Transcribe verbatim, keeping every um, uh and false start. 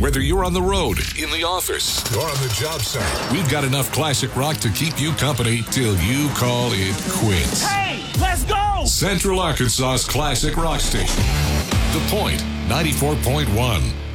Whether you're on the road, in the office, or on the job site, we've got enough classic rock to keep you company till you call it quits. Hey, let's go! Central Arkansas's classic rock station. The Point, ninety-four point one.